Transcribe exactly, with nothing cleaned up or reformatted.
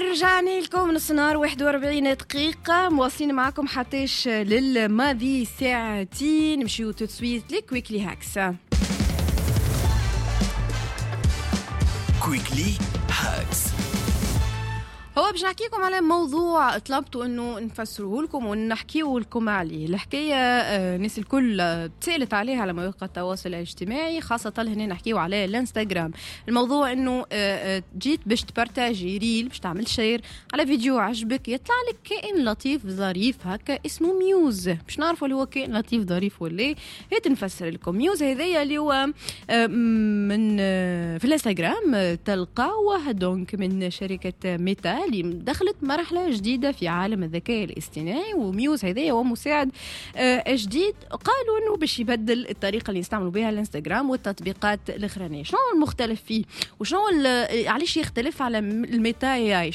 رجعنا لكم نص نهار واحد وأربعين دقيقة مواصلين معكم حتىش للماضي ساعتين نمشيو تسويت لكويكلي هاكس. كويكلي هاكس هو باش نحكيكم على موضوع طلبتوا انه نفسروه لكم ونحكيه لكم عليه. الحكايه آه الناس الكل تسالت عليها على مواقع التواصل الاجتماعي، خاصه هنا نحكيو على الانستغرام. الموضوع انه آه جيت باش تبارتاجي ريل، باش تعمل شير على فيديو عجبك، يطلع لك كائن لطيف ظريف هكا اسمه ميوز. باش نعرفوا اللي هو كائن لطيف ظريف ولا هيت نفسر لكم. ميوز هذايا اللي هو آه من آه في الانستغرام تلقاوه دونك من شركه ميتا اللي دخلت مرحلة جديدة في عالم الذكاء الاصطناعي. وميوز هذايا هو مساعد جديد قالوا انه باش يبدل الطريقة اللي يستعملوا بها الانستغرام والتطبيقات الاخرانية. شنو المختلف فيه وشنو علاش يختلف على الميتا اي اي؟